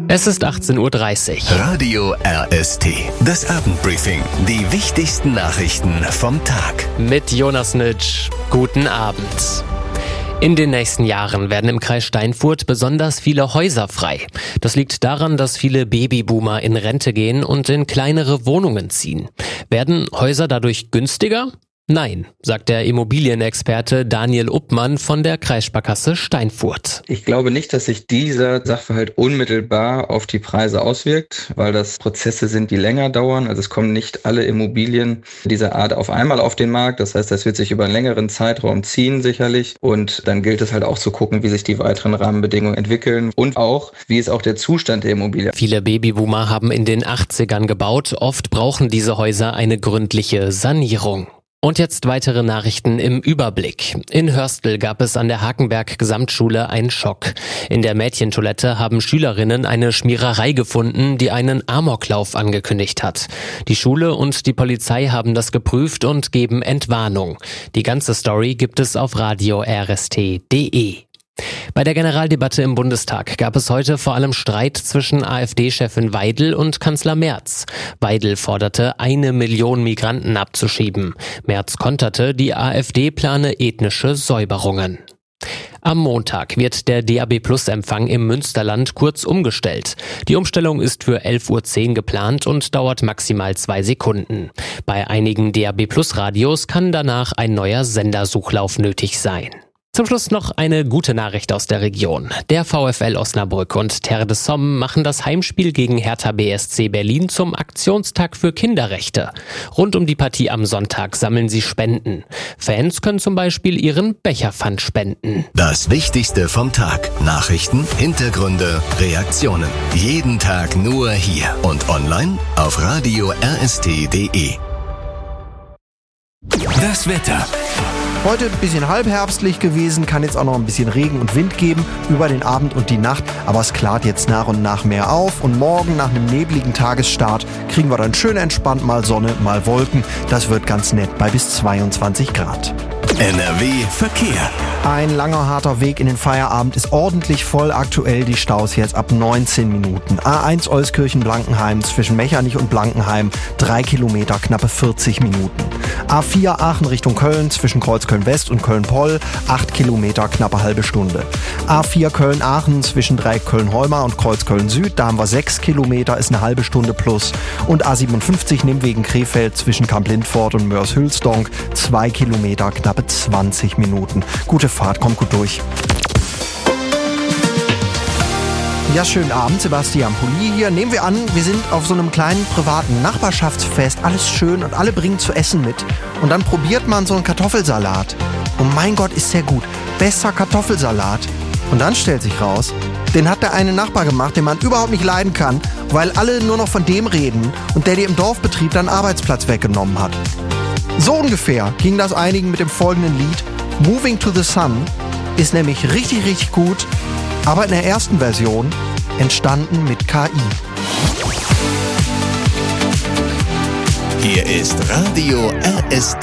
Es ist 18:30 Uhr. Radio RST. Das Abendbriefing. Die wichtigsten Nachrichten vom Tag. Mit Jonas Nitsch. Guten Abend. In den nächsten Jahren werden im Kreis Steinfurt besonders viele Häuser frei. Das liegt daran, dass viele Babyboomer in Rente gehen und in kleinere Wohnungen ziehen. Werden Häuser dadurch günstiger? Nein, sagt der Immobilienexperte Daniel Uppmann von der Kreissparkasse Steinfurt. Ich glaube nicht, dass sich dieser Sachverhalt unmittelbar auf die Preise auswirkt, weil das Prozesse sind, die länger dauern. Also es kommen nicht alle Immobilien dieser Art auf einmal auf den Markt. Das heißt, das wird sich über einen längeren Zeitraum ziehen sicherlich. Und dann gilt es halt auch zu gucken, wie sich die weiteren Rahmenbedingungen entwickeln und auch, wie ist auch der Zustand der Immobilie. Viele Babyboomer haben in den 80ern gebaut. Oft brauchen diese Häuser eine gründliche Sanierung. Und jetzt weitere Nachrichten im Überblick. In Hörstel gab es an der Hakenberg-Gesamtschule einen Schock. In der Mädchentoilette haben Schülerinnen eine Schmiererei gefunden, die einen Amoklauf angekündigt hat. Die Schule und die Polizei haben das geprüft und geben Entwarnung. Die ganze Story gibt es auf radio-rst.de. Bei der Generaldebatte im Bundestag gab es heute vor allem Streit zwischen AfD-Chefin Weidel und Kanzler Merz. Weidel forderte, 1 Million Migranten abzuschieben. Merz konterte, die AfD plane ethnische Säuberungen. Am Montag wird der DAB+-Empfang im Münsterland kurz umgestellt. Die Umstellung ist für 11:10 Uhr geplant und dauert maximal 2 Sekunden. Bei einigen DAB+-Radios kann danach ein neuer Sendersuchlauf nötig sein. Zum Schluss noch eine gute Nachricht aus der Region. Der VfL Osnabrück und Terre de Somme machen das Heimspiel gegen Hertha BSC Berlin zum Aktionstag für Kinderrechte. Rund um die Partie am Sonntag sammeln sie Spenden. Fans können zum Beispiel ihren Becherpfand spenden. Das Wichtigste vom Tag. Nachrichten, Hintergründe, Reaktionen. Jeden Tag nur hier und online auf radio-rst.de. Das Wetter. Heute ein bisschen halbherbstlich gewesen, kann jetzt auch noch ein bisschen Regen und Wind geben über den Abend und die Nacht, aber es klart jetzt nach und nach mehr auf und morgen nach einem nebligen Tagesstart kriegen wir dann schön entspannt mal Sonne, mal Wolken. Das wird ganz nett bei bis 22 Grad. NRW Verkehr. Ein langer, harter Weg in den Feierabend ist ordentlich voll. Aktuell die Staus jetzt ab 19 Minuten. A1 Euskirchen-Blankenheim zwischen Mechernich und Blankenheim 3 Kilometer, knappe 40 Minuten. A4 Aachen Richtung Köln zwischen Kreuzköln-West und Köln-Poll 8 Kilometer, knappe halbe Stunde. A4 Köln-Aachen zwischen Dreieck Köln-Holmer und Kreuzköln-Süd, da haben wir 6 Kilometer, ist eine halbe Stunde plus. Und A57 Nimwegen Krefeld zwischen Kamp-Lindfort und Mörs-Hülsdonk 2 Kilometer, knappe 20 Minuten. Gute Fahrt, kommt gut durch. Ja, schönen Abend, Sebastian Pulli hier. Nehmen wir an, wir sind auf so einem kleinen privaten Nachbarschaftsfest, alles schön und alle bringen zu essen mit. Und dann probiert man so einen Kartoffelsalat. Und mein Gott, ist der gut. Besser Kartoffelsalat. Und dann stellt sich raus, den hat der eine Nachbar gemacht, den man überhaupt nicht leiden kann, weil alle nur noch von dem reden und der dir im Dorfbetrieb dann Arbeitsplatz weggenommen hat. So ungefähr ging das einigen mit dem folgenden Lied. Moving to the Sun ist nämlich richtig, richtig gut, aber in der ersten Version entstanden mit KI. Hier ist Radio RST.